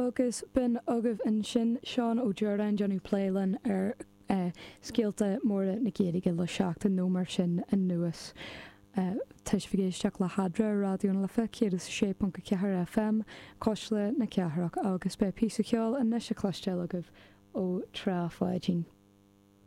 agus bin agah an sin Seán ó Jordan Johnny Playlan scéalta móra na géige le seachta nó mar sin an nuas. Teis figéisteach le hadra radioún le fe céad is 6.4 FM cosle na cearach agus be pí ceáil an neise chlostel agah ó tráfáidín.